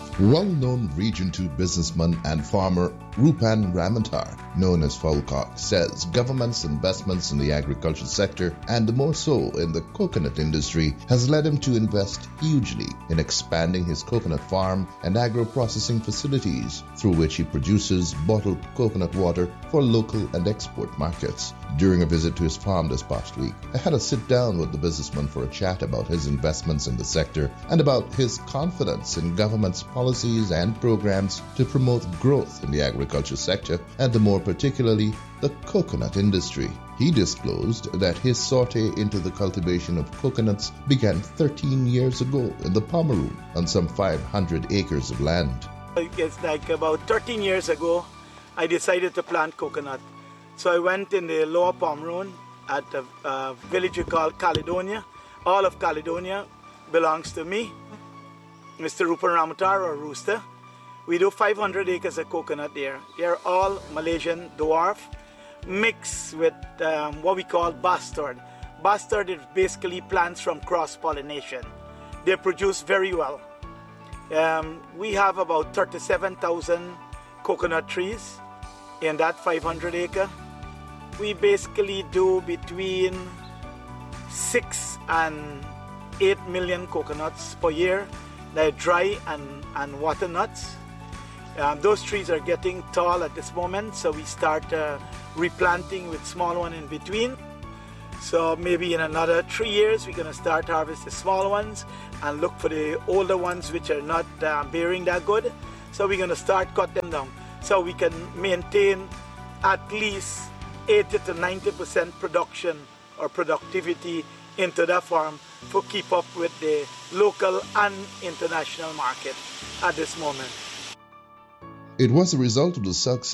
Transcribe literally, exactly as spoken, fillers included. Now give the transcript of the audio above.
Well-known Region two businessman and farmer Rupan Ramantar, known as Falcock, says government's investments in the agriculture sector and more so in the coconut industry has led him to invest hugely in expanding his coconut farm and agro-processing facilities through which he produces bottled coconut water for local and export markets. During a visit to his farm this past week, I had a sit down with the businessman for a chat about his investments in the sector and about his confidence in government's policies and programs to promote growth in the agriculture sector and the more particularly the coconut industry. He disclosed that his sortie into the cultivation of coconuts began thirteen years ago in the Pomeroon on some five hundred acres of land. It's like about thirteen years ago, I decided to plant coconut. So I went in the lower Pomeroon at a, a village we call Caledonia. All of Caledonia belongs to me, Mister Rupan Ramantar or Rooster. We do five hundred acres of coconut there. They're all Malaysian dwarf mixed with um, what we call bastard. Bastard is basically plants from cross-pollination. They produce very well. Um, we have about thirty-seven thousand coconut trees in that five hundred acre. We basically do between six and eight million coconuts per year. They're dry and, and water nuts. Um, those trees are getting tall at this moment, so we start uh, replanting with small one in between. So maybe in another three years, we're going to start harvest the small ones and look for the older ones which are not uh, bearing that good. So we're going to start cut them down so we can maintain at least eighty to ninety percent production or productivity into that farm to keep up with the local and international market at this moment. It was a result of the success